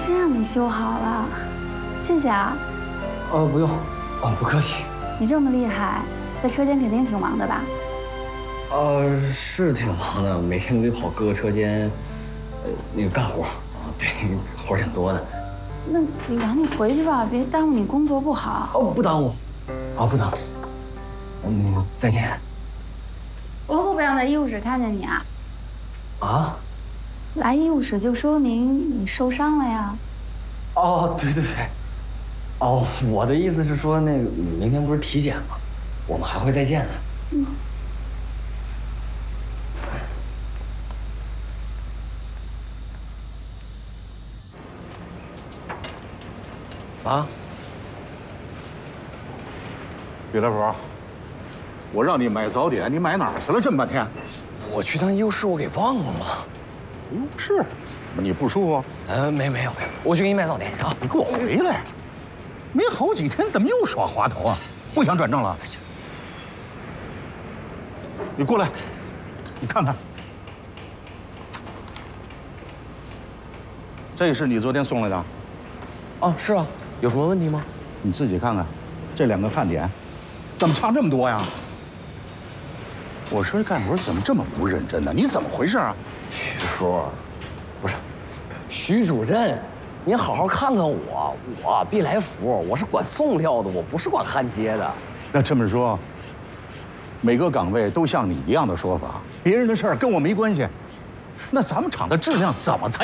真让你修好了，谢谢啊。 不用，不客气。 你这么厉害，在车间肯定挺忙的吧？ 是挺忙的，每天都得跑各个车间，那个干活啊，对，活挺多的。 那你赶紧回去吧，别耽误你工作不好。 不耽误，不耽误。再见。 我可不想在医务室看见你啊！ 啊？ 来医务室就说明你受伤了呀。 对。我的意思是说，那个明天不是体检吗？我们还会再见的。 李来福，我让你买早点，你买哪儿去了？这么半天， 我去趟医务室，我给忘了。 医务室？你不舒服？ 没有，我去给你买早点啊。 你给我回来！没好几天，怎么又耍滑头啊？不想转正了？你过来，你看看，这是你昨天送来的？ 是啊，有什么问题吗？ 你自己看看，这2个看点，怎么差这么多呀？我说这干活怎么这么不认真呢？你怎么回事啊？ 徐叔，不是，徐主任，您好好看看我，我毕来福，我是管送料的，我不是管焊接的。 那这么说，每个岗位都像你一样的说法，别人的事儿跟我没关系，那咱们厂的质量怎么才